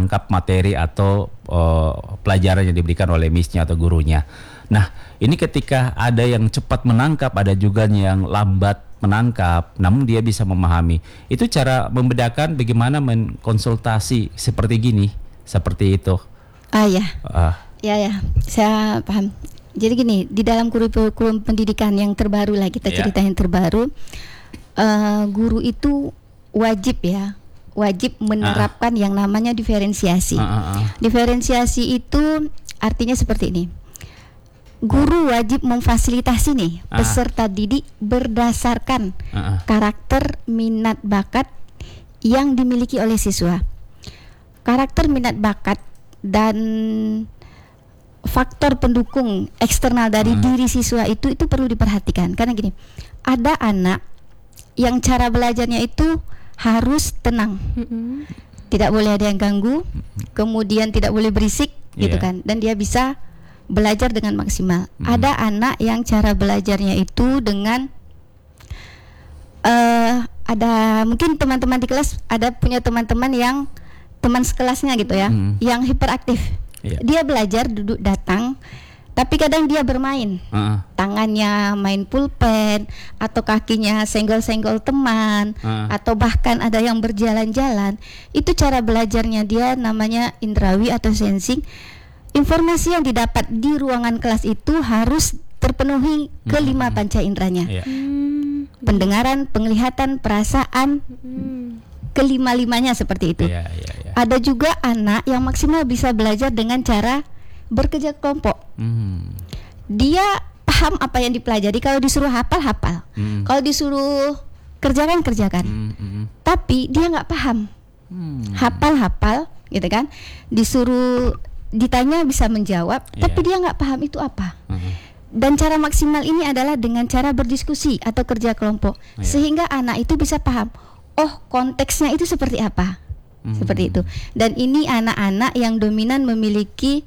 menangkap materi atau pelajaran yang diberikan oleh miss-nya atau gurunya. Nah, ini ketika ada yang cepat menangkap, ada juga yang lambat menangkap, namun dia bisa memahami. Itu cara membedakan bagaimana menkonsultasi seperti gini, seperti itu. Ya, saya paham. Jadi gini, di dalam kurikulum pendidikan yang terbaru lah, kita cerita yang terbaru, guru itu wajib menerapkan yang namanya diferensiasi. Diferensiasi itu artinya seperti ini. Guru wajib memfasilitasi nih peserta didik berdasarkan karakter, minat, bakat yang dimiliki oleh siswa. Karakter, minat, bakat dan faktor pendukung eksternal dari diri siswa itu perlu diperhatikan. Karena gini, ada anak yang cara belajarnya itu harus tenang, tidak boleh ada yang ganggu, kemudian tidak boleh berisik, gitu kan, dan dia bisa belajar dengan maksimal. Ada anak yang cara belajarnya itu dengan ada mungkin teman-teman di kelas punya teman-teman yang teman sekelasnya gitu ya, yang hiperaktif. Dia belajar duduk datang, tapi kadang dia bermain, tangannya main pulpen, atau kakinya senggol-senggol teman, atau bahkan ada yang berjalan-jalan. Itu cara belajarnya dia, namanya indrawi atau sensing. Informasi yang didapat di ruangan kelas itu harus terpenuhi kelima panca inderanya. Pendengaran, penglihatan, perasaan, kelima-limanya seperti itu. Ada juga anak yang maksimal bisa belajar dengan cara bekerja kelompok. Dia paham apa yang dipelajari. Kalau disuruh hafal, kalau disuruh kerjakan. Tapi dia nggak paham. Hafal, gitu kan. Disuruh ditanya bisa menjawab, tapi dia nggak paham itu apa. Dan cara maksimal ini adalah dengan cara berdiskusi atau kerja kelompok, sehingga anak itu bisa paham. Oh, konteksnya itu seperti apa? Seperti itu. Dan ini anak-anak yang dominan memiliki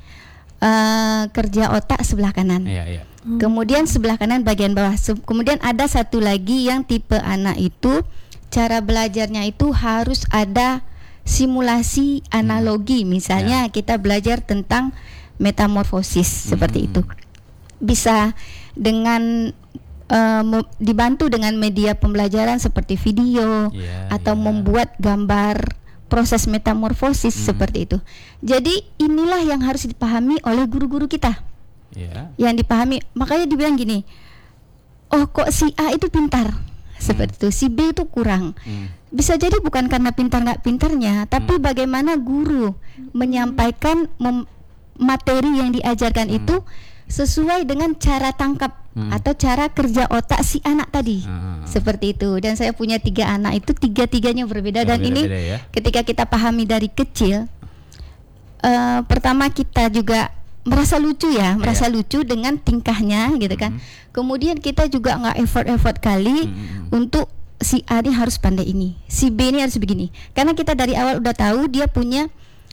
kerja otak sebelah kanan. Kemudian sebelah kanan bagian bawah. Kemudian ada satu lagi yang tipe anak itu cara belajarnya itu harus ada simulasi analogi. Misalnya kita belajar tentang metamorfosis seperti itu. Bisa dengan dibantu dengan media pembelajaran seperti video atau membuat gambar proses metamorfosis seperti itu. Jadi inilah yang harus dipahami oleh guru-guru kita. Yang dipahami, makanya dibilang gini, oh kok si A itu pintar seperti itu, si B itu kurang. Bisa jadi bukan karena pintar nggak pintarnya, tapi bagaimana guru menyampaikan materi yang diajarkan itu sesuai dengan cara tangkap atau cara kerja otak si anak tadi. Seperti itu. Dan saya punya 3 anak itu, tiga-tiganya berbeda. Dan ini ketika kita pahami dari kecil, pertama kita juga merasa lucu merasa lucu dengan tingkahnya gitu kan. Kemudian kita juga nggak effort kali untuk si A ini harus pandai ini, si B ini harus begini. Karena kita dari awal udah tahu dia punya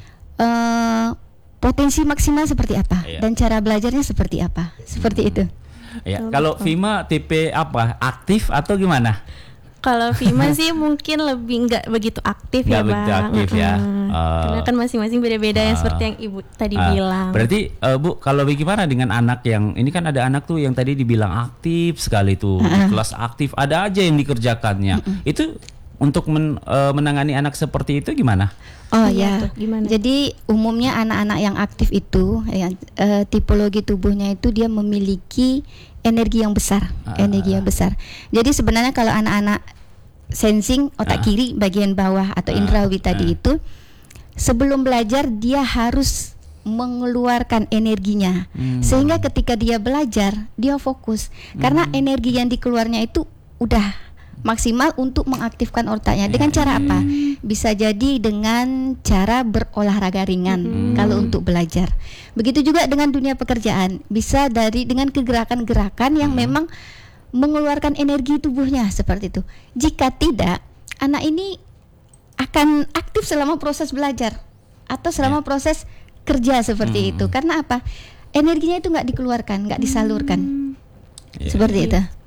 potensi maksimal seperti apa dan cara belajarnya seperti apa. Seperti itu. Kalau Vima tipe apa? Aktif atau gimana? Kalau Vima sih mungkin lebih nggak begitu aktif ya, Bang. Aktif ya. Karena kan masing-masing beda-beda yang seperti yang Ibu tadi bilang. Berarti Bu, kalau bagaimana dengan anak yang ini, kan ada anak tuh yang tadi dibilang aktif sekali tuh, di kelas aktif, ada aja yang dikerjakannya. Itu untuk menangani anak seperti itu gimana? Gimana? Jadi umumnya anak-anak yang aktif itu, tipologi tubuhnya itu dia memiliki energi yang besar, Jadi sebenarnya kalau anak-anak sensing otak kiri bagian bawah atau indrawi tadi itu, sebelum belajar dia harus mengeluarkan energinya, sehingga ketika dia belajar dia fokus, karena energi yang dikeluarnya itu udah maksimal untuk mengaktifkan otaknya. Dengan cara apa? Bisa jadi dengan cara berolahraga ringan kalau untuk belajar. Begitu juga dengan dunia pekerjaan, bisa dengan kegerakan-gerakan yang memang mengeluarkan energi tubuhnya seperti itu. Jika tidak, anak ini akan aktif selama proses belajar atau selama proses kerja seperti itu. Karena apa? Energinya itu nggak dikeluarkan, nggak disalurkan. Seperti itu.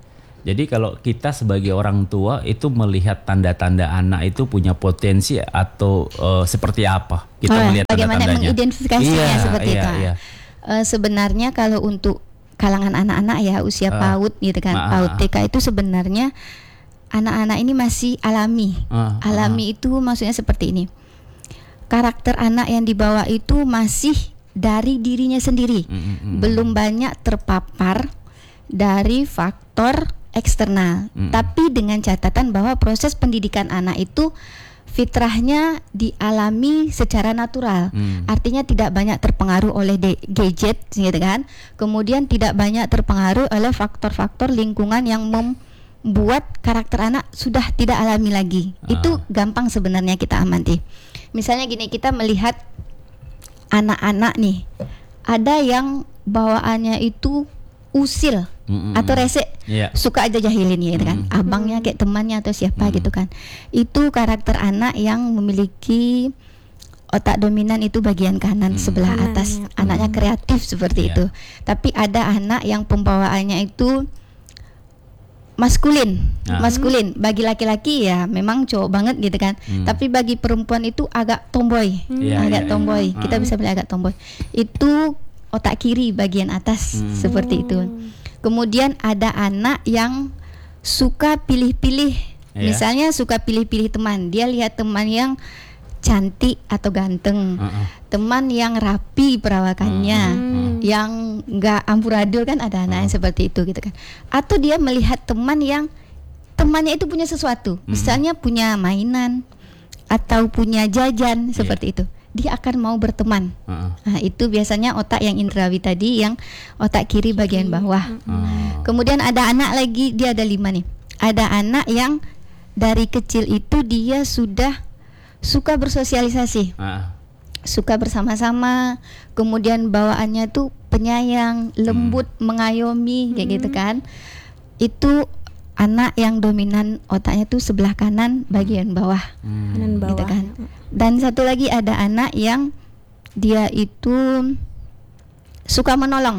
Jadi kalau kita sebagai orang tua itu melihat tanda-tanda anak itu punya potensi atau seperti apa? Kita melihat bagaimana tanda-tandanya. mengidentifikasinya seperti itu. Sebenarnya kalau untuk kalangan anak-anak ya usia PAUD gitu kan, PAUD TK itu sebenarnya anak-anak ini masih alami. Alami itu maksudnya seperti ini. Karakter anak yang dibawa itu masih dari dirinya sendiri, belum banyak terpapar dari faktor eksternal. Tapi dengan catatan bahwa proses pendidikan anak itu fitrahnya dialami secara natural. Artinya tidak banyak terpengaruh oleh gadget gitu kan. Kemudian tidak banyak terpengaruh oleh faktor-faktor lingkungan yang membuat karakter anak sudah tidak alami lagi. Itu gampang sebenarnya kita amati. Misalnya gini, kita melihat anak-anak nih, ada yang bawaannya itu usil atau rese, suka aja jahilin ya gitu kan, abangnya kayak temannya atau siapa gitu kan. Itu karakter anak yang memiliki otak dominan itu bagian kanan sebelah atas, anaknya kreatif seperti itu. Tapi ada anak yang pembawaannya itu maskulin. Bagi laki-laki ya memang cowok banget gitu kan. Tapi bagi perempuan itu agak tomboy, tomboy. Kita bisa bilang agak tomboy. Itu otak kiri bagian atas seperti itu. Kemudian ada anak yang suka pilih-pilih. Misalnya suka pilih-pilih teman. Dia lihat teman yang cantik atau ganteng, teman yang rapi perawakannya, yang nggak amburadul kan, ada anak yang seperti itu gitu kan. Atau dia melihat teman yang temannya itu punya sesuatu, misalnya punya mainan atau punya jajan seperti itu, dia akan mau berteman. Nah, itu biasanya otak yang indrawi tadi, yang otak kiri bagian bawah. Kemudian ada anak lagi, dia ada 5 nih. Ada anak yang dari kecil itu dia sudah suka bersosialisasi, suka bersama-sama, kemudian bawaannya tuh penyayang, lembut, mengayomi kayak gitu kan. Itu anak yang dominan otaknya tuh sebelah kanan bagian bawah, gitu kan. Dan satu lagi ada anak yang dia itu suka menolong,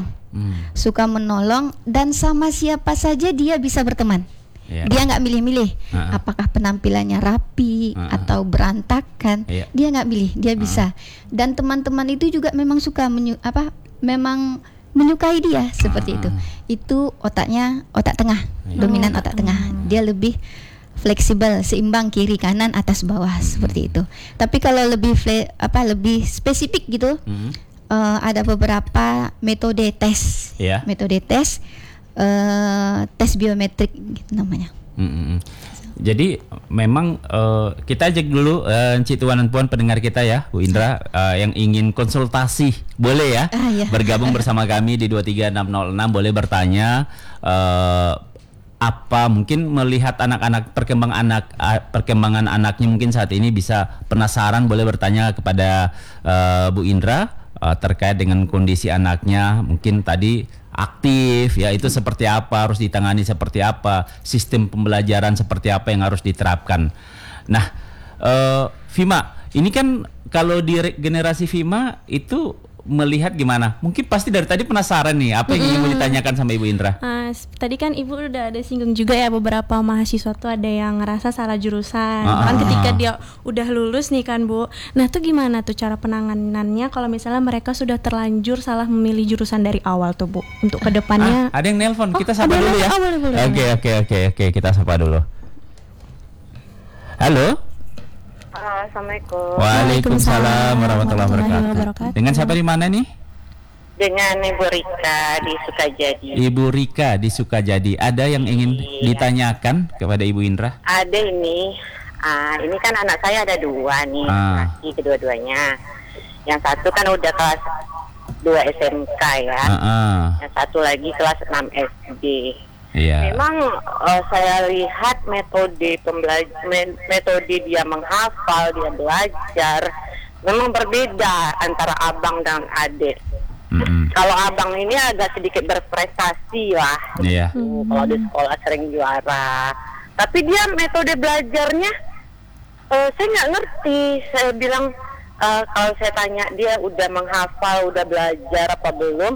dan sama siapa saja dia bisa berteman. Dia nggak milih-milih apakah penampilannya rapi atau berantakan, dia nggak milih, dia bisa. Dan teman-teman itu juga memang suka memang menyukai dia seperti itu. Itu otaknya otak tengah, dominan otak tengah. Dia lebih fleksibel, seimbang kiri kanan atas bawah seperti itu. Tapi kalau lebih lebih spesifik gitu, ada beberapa metode tes, metode tes. Tes biometrik gitu namanya. Jadi memang kita ajak dulu Cik Tuan dan Puan pendengar kita ya, Bu Indra, yang ingin konsultasi boleh ya, bergabung bersama kami di 23606, boleh bertanya apa mungkin melihat anak-anak perkembangan anaknya mungkin saat ini bisa penasaran, boleh bertanya kepada Bu Indra terkait dengan kondisi anaknya, mungkin tadi aktif ya, itu seperti apa, harus ditangani seperti apa, sistem pembelajaran seperti apa yang harus diterapkan. Nah, Vima, ini kan kalau di generasi Vima itu melihat gimana? Mungkin pasti dari tadi penasaran nih, apa yang ingin mau ditanyakan sama Ibu Indra? Tadi kan Ibu udah ada singgung juga ya, beberapa mahasiswa tuh ada yang ngerasa salah jurusan. Kan ketika dia udah lulus nih kan, Bu. Nah, tuh gimana tuh cara penanganannya kalau misalnya mereka sudah terlanjur salah memilih jurusan dari awal tuh, Bu? Untuk kedepannya. Ada yang nelpon, kita sapa dulu ya. Oke, kita sapa dulu. Halo. Assalamualaikum. Waalaikumsalam warahmatullahi wabarakatuh. Dengan siapa di mana nih? Dengan Ibu Rika di Sukajadi. Ibu Rika di Sukajadi. Ada yang ingin ditanyakan kepada Ibu Indra? Ada ini. Ini kan anak saya ada 2 nih, laki kedua-duanya. Yang satu kan udah kelas 2 SMK ya. Yang satu lagi kelas 6 SD. Memang saya lihat metode dia menghafal, dia belajar memang berbeda antara abang dan adik. Kalau abang ini agak sedikit berprestasi lah, kalau di sekolah sering juara. Tapi dia metode belajarnya saya nggak ngerti. Saya bilang kalau saya tanya dia udah menghafal, udah belajar apa belum?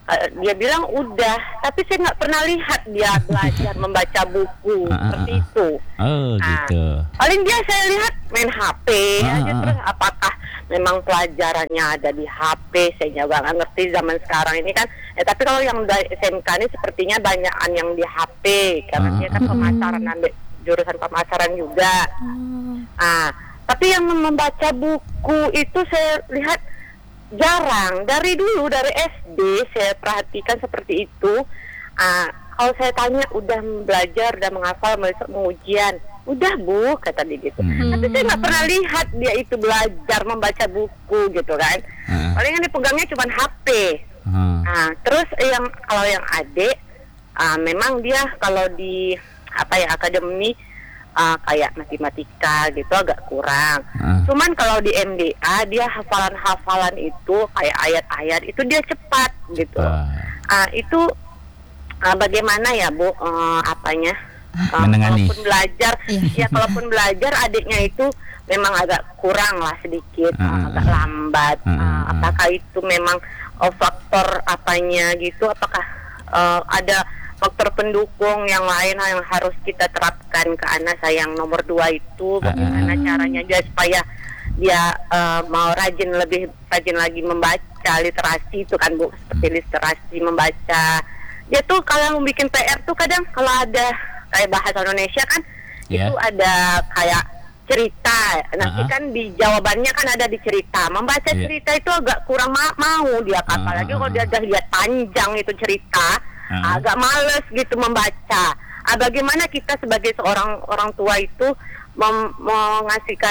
dia bilang udah, tapi saya nggak pernah lihat dia belajar membaca buku seperti itu. Gitu. Paling dia saya lihat main HP aja. Terus apakah memang pelajarannya ada di HP? Saya juga nggak ngerti zaman sekarang ini kan. Tapi kalau yang dari SMK ini sepertinya banyakan yang di HP karena dia kan pemasaran, ambil jurusan pemasaran juga. Tapi yang membaca buku itu saya lihat jarang. Dari dulu, dari SD saya perhatikan seperti itu. Kalau saya tanya udah belajar, udah menghafal, besok mengujian, udah Bu, kata dia gitu. Tapi saya nggak pernah lihat dia itu belajar membaca buku gitu kan. Paling yang dipegangnya cuma HP. Terus kalau yang adik, memang dia kalau di akademi kayak matematika gitu agak kurang. Cuman kalau di MDA dia hafalan itu kayak ayat-ayat itu dia cepat gitu. Itu bagaimana ya Bu menengani. Kalaupun belajar kalaupun belajar adiknya itu memang agak kurang lah sedikit, agak lambat. Apakah itu memang faktor apanya gitu? Apakah ada faktor pendukung yang lain yang harus kita terapkan ke anak saya yang nomor 2 itu? Bagaimana caranya dia supaya dia mau rajin lagi membaca, literasi itu kan Bu, seperti literasi membaca. Dia tuh kalau mau bikin PR tuh kadang kalau ada kayak bahasa Indonesia kan itu ada kayak cerita, nanti kan di jawabannya kan ada di cerita. Membaca cerita itu agak kurang mau dia, apalagi kalau dia udah lihat panjang itu cerita, agak males gitu membaca. Bagaimana kita sebagai seorang orang tua itu mengasihkan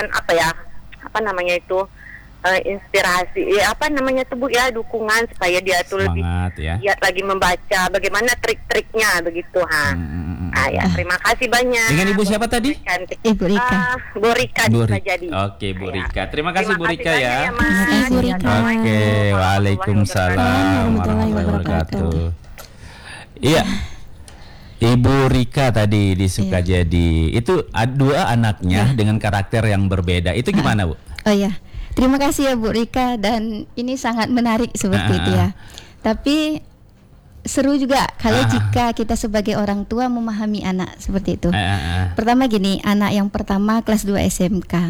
inspirasi, dukungan supaya dia tuh lebih giat lagi membaca. Bagaimana trik-triknya begitu, terima kasih banyak. Dengan Ibu siapa tadi? Ibu Rika. Bu Rika bisa jadi. Oke, Bu Rika. Terima kasih Bu Rika ya. Terima kasih Bu Rika. Oke, waalaikumsalam warahmatullahi wabarakatuh. Iya. Ibu Rika tadi di Sukajadi. Itu 2 anaknya dengan karakter yang berbeda. Itu gimana, Bu? Oh ya. Terima kasih ya Bu Rika, dan ini sangat menarik seperti itu ya. Tapi seru juga kalau jika kita sebagai orang tua memahami anak seperti itu. Pertama gini, anak yang pertama kelas 2 SMK.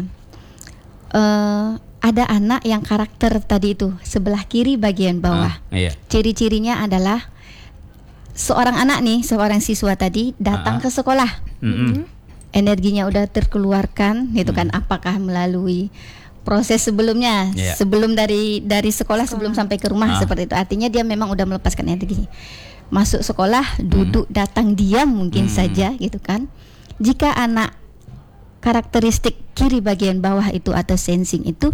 Ada anak yang karakter tadi itu sebelah kiri bagian bawah. Ciri-cirinya adalah seorang siswa tadi datang ke sekolah. Energinya udah terkeluarkan gitu kan, apakah melalui proses sebelumnya, sebelum dari sekolah sebelum sampai ke rumah seperti itu. Artinya dia memang udah melepaskan energi. Masuk sekolah, duduk, datang, diam mungkin saja gitu kan. Jika anak karakteristik kiri bagian bawah itu atau sensing itu,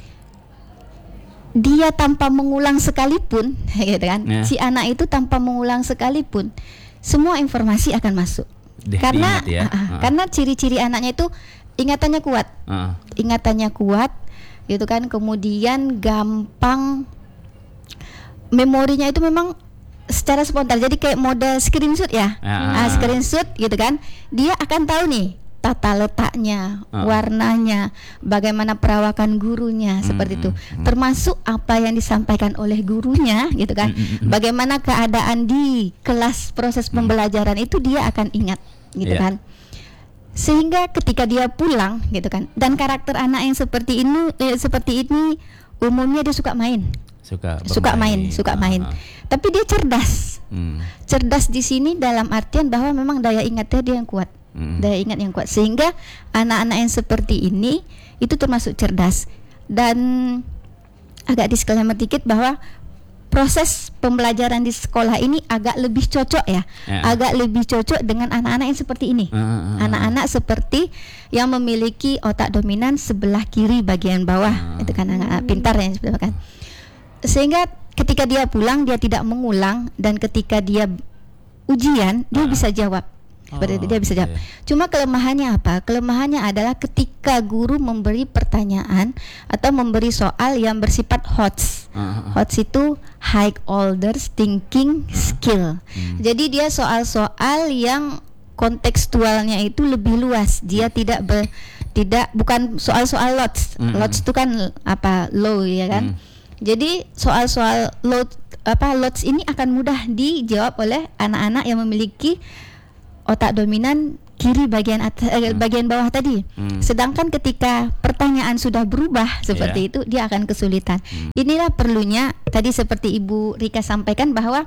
dia tanpa mengulang sekalipun gitu kan. Si anak itu tanpa mengulang sekalipun semua informasi akan masuk. Karena ciri-ciri anaknya itu ingatannya kuat. Ingatannya kuat gitu kan, kemudian gampang, memorinya itu memang secara spontan. Jadi kayak mode screenshot ya. Screenshot gitu kan. Dia akan tahu nih tata letaknya, warnanya, bagaimana perawakan gurunya seperti itu. Termasuk apa yang disampaikan oleh gurunya gitu kan. Bagaimana keadaan di kelas proses pembelajaran itu dia akan ingat gitu kan. Sehingga ketika dia pulang gitu kan, dan karakter anak yang seperti ini umumnya dia suka main. Suka main. Tapi dia cerdas. Cerdas di sini dalam artian bahwa memang daya ingatnya dia yang kuat. Daya ingat yang kuat, sehingga anak-anak yang seperti ini itu termasuk cerdas. Dan agak disclaimer dikit bahwa proses pembelajaran di sekolah ini agak lebih cocok agak lebih cocok dengan anak-anak yang seperti ini. Anak-anak seperti yang memiliki otak dominan sebelah kiri bagian bawah, itu kan anak-anak pintar yang seperti kan. Sehingga ketika dia pulang dia tidak mengulang, dan ketika dia ujian dia bisa jawab. Seperti itu, dia bisa jawab. Cuma kelemahannya apa? Kelemahannya adalah ketika guru memberi pertanyaan atau memberi soal yang bersifat HOTS. HOTS itu high orders thinking skill. Jadi dia soal-soal yang kontekstualnya itu lebih luas. Dia bukan soal-soal LOTS. LOTS itu kan low ya kan. Jadi soal-soal low loads ini akan mudah dijawab oleh anak-anak yang memiliki otak dominan kiri bagian bagian bawah tadi. Sedangkan ketika pertanyaan sudah berubah seperti itu, dia akan kesulitan. Inilah perlunya tadi seperti Ibu Rika sampaikan bahwa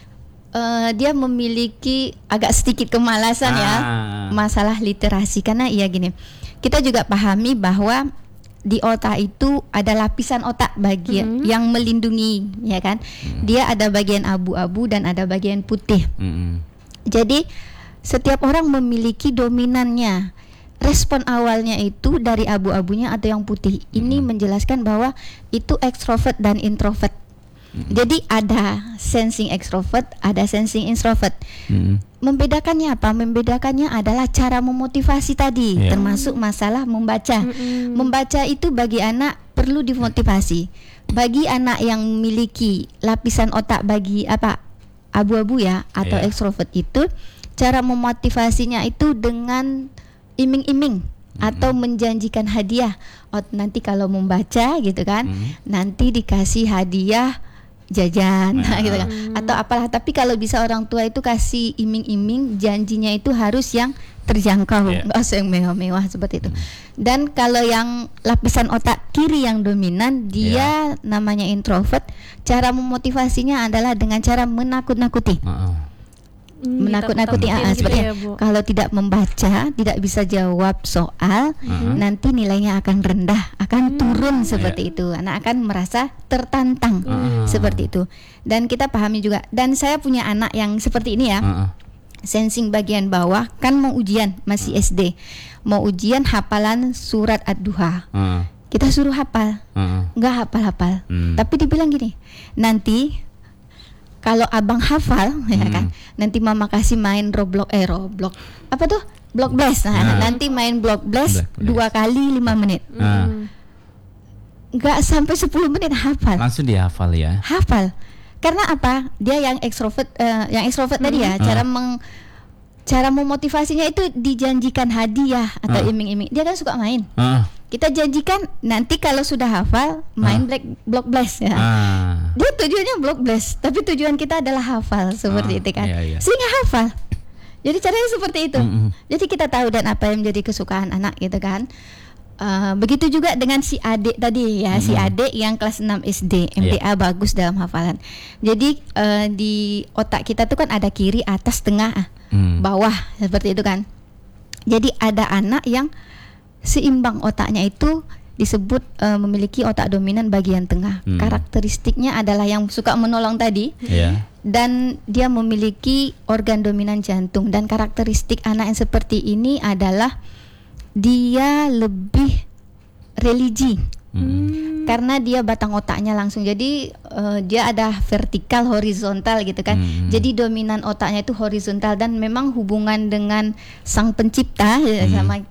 dia memiliki agak sedikit kemalasan ya masalah literasi, karena gini, kita juga pahami bahwa di otak itu ada lapisan otak bagian yang melindungi, ya kan? Dia ada bagian abu-abu dan ada bagian putih. Jadi setiap orang memiliki dominannya. Respon awalnya itu dari abu-abunya atau yang putih. Ini menjelaskan bahwa itu ekstrovert dan introvert. Jadi ada sensing ekstrovert, ada sensing introvert. Membedakannya apa? Membedakannya adalah cara memotivasi tadi, termasuk masalah membaca. Membaca itu bagi anak perlu dimotivasi. Bagi anak yang memiliki lapisan otak bagi abu-abu ya atau ekstrovert itu, cara memotivasinya itu dengan iming-iming atau menjanjikan hadiah. Nanti kalau membaca gitu kan, nanti dikasih hadiah jajan gitu kan, atau apalah. Tapi kalau bisa orang tua itu kasih iming-iming, janjinya itu harus yang terjangkau, nggak usah yang mewah-mewah seperti itu. Dan kalau yang lapisan otak kiri yang dominan, dia namanya introvert. Cara memotivasinya adalah dengan cara menakut-nakuti. Menakut-nakuti seperti kalau tidak membaca, tidak bisa jawab soal, nanti nilainya akan rendah, akan turun seperti itu. Anak akan merasa tertantang seperti itu. Dan kita pahami juga, dan saya punya anak yang seperti ini ya. Sensing bagian bawah kan mau ujian, masih SD. Mau ujian hafalan surat Ad-Duha. Kita suruh hafal. Enggak hafal-hafal. Tapi dibilang gini, nanti kalau abang hafal, ya kan, nanti mama kasih main Roblox. Apa tuh? Block Blast. Nanti main Block Blast 2 kali 5 menit. Nggak sampai 10 menit hafal. Langsung dihafal ya. Hafal. Karena apa? Dia yang ekstrovert, tadi ya. Cara memotivasinya itu dijanjikan hadiah atau iming-iming. Dia kan suka main. Kita janjikan nanti kalau sudah hafal main Block Blast ya. Dia tujuannya Block Blast, tapi tujuan kita adalah hafal seperti itu kan. Sehingga hafal. Jadi caranya seperti itu. Jadi kita tahu dan apa yang menjadi kesukaan anak gitu kan. Begitu juga dengan si adik tadi ya, si adik yang kelas 6 SD, MTA bagus dalam hafalan. Jadi di otak kita tuh kan ada kiri, atas, tengah, bawah seperti itu kan. Jadi ada anak yang seimbang otaknya itu disebut memiliki otak dominan bagian tengah. Karakteristiknya adalah yang suka menolong tadi, dan dia memiliki organ dominan jantung. Dan karakteristik anak yang seperti ini adalah dia lebih religi, karena dia batang otaknya langsung. Jadi dia ada vertikal, horizontal gitu kan. Jadi dominan otaknya itu horizontal, dan memang hubungan dengan Sang Pencipta sama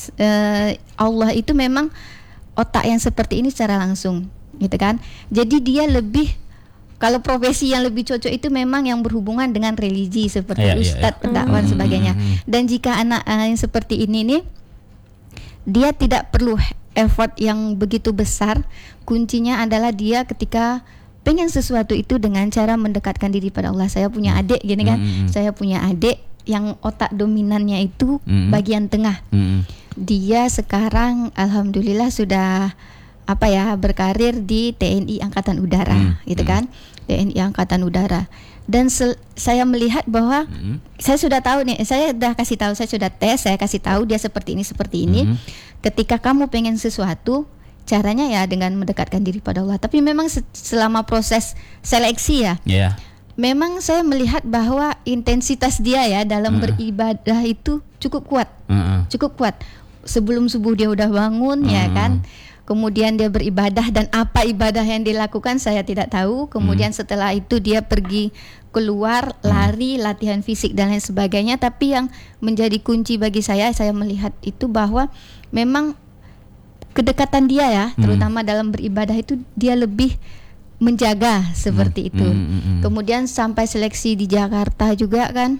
Allah itu memang otak yang seperti ini secara langsung gitu kan. Jadi dia lebih, kalau profesi yang lebih cocok itu memang yang berhubungan dengan religi seperti ustadz, pendakwah sebagainya. Dan jika anak yang seperti ini nih, dia tidak perlu effort yang begitu besar. Kuncinya adalah dia ketika pengen sesuatu itu dengan cara mendekatkan diri pada Allah. Saya punya adik gini kan, saya punya adik yang otak dominannya itu bagian tengah. Dia sekarang alhamdulillah sudah berkarir di TNI Angkatan Udara gitu kan. TNI Angkatan Udara. Dan saya melihat bahwa saya sudah tahu nih, saya sudah kasih tahu, saya sudah tes, saya kasih tahu dia seperti ini. Ketika kamu pengen sesuatu, caranya ya dengan mendekatkan diri pada Allah. Tapi memang selama proses seleksi ya, memang saya melihat bahwa intensitas dia ya dalam beribadah itu cukup kuat. Cukup kuat. Sebelum subuh dia udah bangun ya kan. Kemudian dia beribadah, dan apa ibadah yang dilakukan saya tidak tahu. Kemudian setelah itu dia pergi keluar, lari, latihan fisik dan lain sebagainya. Tapi yang menjadi kunci bagi saya melihat itu bahwa memang kedekatan dia ya, terutama dalam beribadah itu dia lebih menjaga seperti itu. Kemudian sampai seleksi di Jakarta juga kan,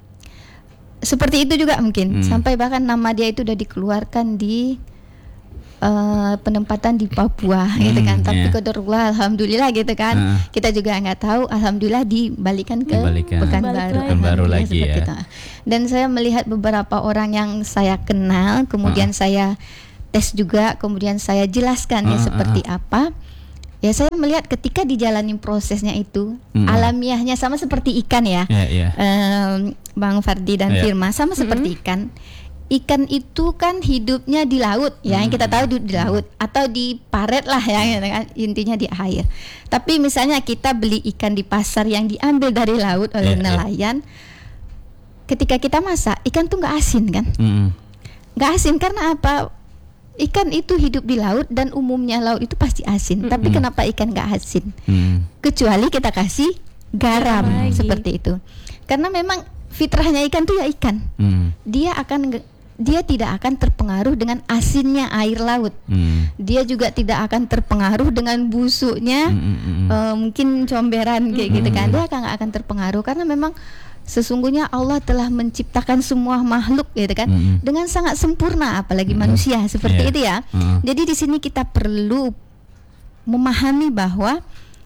seperti itu juga mungkin. Sampai bahkan nama dia itu udah dikeluarkan di penempatan di Papua gitu kan. Tapi qadarullah, alhamdulillah gitu kan. Kita juga nggak tahu, alhamdulillah dibalikan ke Pekanbaru lagi ya. Itu. Dan saya melihat beberapa orang yang saya kenal, kemudian saya tes juga, kemudian saya jelaskan ya seperti apa. Ya saya melihat ketika dijalani prosesnya itu alamiahnya sama seperti ikan ya. Bang Fardi dan Firma sama seperti ikan. Ikan itu kan hidupnya di laut ya, yang kita tahu di laut atau di paret lah ya, intinya di air. Tapi misalnya kita beli ikan di pasar yang diambil dari laut oleh nelayan, ketika kita masak ikan tuh nggak asin kan? Nggak asin karena apa? Ikan itu hidup di laut dan umumnya laut itu pasti asin. Tapi kenapa ikan nggak asin? Kecuali kita kasih garam seperti itu. Karena memang fitrahnya ikan tuh ya ikan. Dia tidak akan terpengaruh dengan asinnya air laut. Dia juga tidak akan terpengaruh dengan busuknya, mungkin comberan kayak gitu kan. Dia akan terpengaruh karena memang sesungguhnya Allah telah menciptakan semua makhluk gitu kan dengan sangat sempurna, apalagi manusia seperti itu ya. Jadi di sini kita perlu memahami bahwa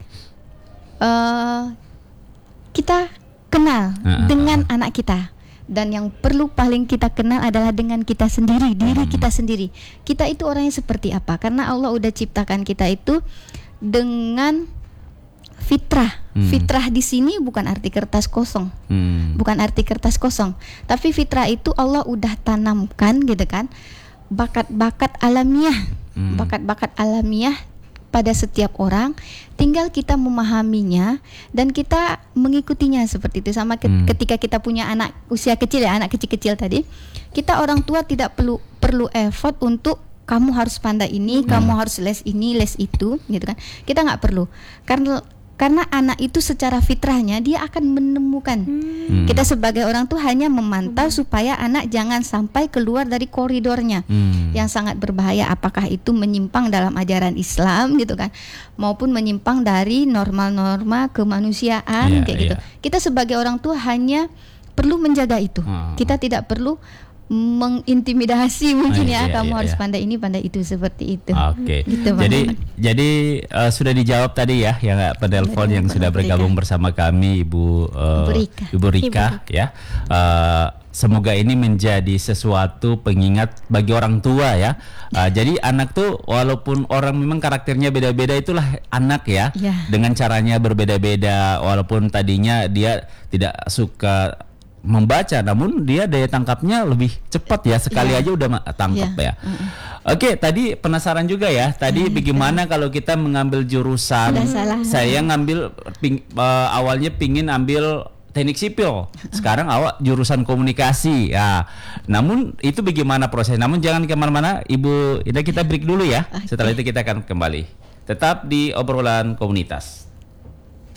kita kenal dengan anak kita. Dan yang perlu paling kita kenal adalah dengan kita sendiri, diri kita sendiri. Kita itu orangnya seperti apa? Karena Allah udah ciptakan kita itu dengan fitrah. Fitrah di sini bukan arti kertas kosong. Bukan arti kertas kosong. Tapi fitrah itu Allah udah tanamkan gitu kan. Bakat-bakat alamiah. Bakat-bakat alamiah pada setiap orang, tinggal kita memahaminya dan kita mengikutinya seperti itu. Sama ketika kita punya anak usia kecil ya, anak kecil-kecil tadi, kita orang tua tidak perlu effort untuk kamu harus pandai ini, kamu harus les ini, les itu, gitu kan. Kita nggak perlu, karena anak itu secara fitrahnya dia akan menemukan. Kita sebagai orang tua hanya memantau supaya anak jangan sampai keluar dari koridornya yang sangat berbahaya, apakah itu menyimpang dalam ajaran Islam gitu kan, maupun menyimpang dari norma-norma kemanusiaan kayak gitu. Kita sebagai orang tua hanya perlu menjaga itu. Kita tidak perlu mengintimidasi mungkin kamu harus pandai ini, pandai itu, seperti itu. Gitu, jadi sudah dijawab tadi ya yang penelpon yang sudah bergabung bersama kami Ibu Rika ya. Semoga ini menjadi sesuatu pengingat bagi orang tua ya. Jadi anak tuh walaupun orang memang karakternya beda-beda, itulah anak ya. Dengan caranya berbeda-beda, walaupun tadinya dia tidak suka membaca, namun dia daya tangkapnya lebih cepat ya, sekali aja udah tangkap ya. Oke, tadi penasaran juga ya, tadi bagaimana kalau kita mengambil jurusan, saya ngambil awalnya pingin ambil teknik sipil, sekarang awak jurusan komunikasi ya. Namun itu bagaimana proses? Namun jangan kemana-mana, Ibu Ida, kita break dulu ya. Setelah itu kita akan kembali. Tetap di obrolan komunitas.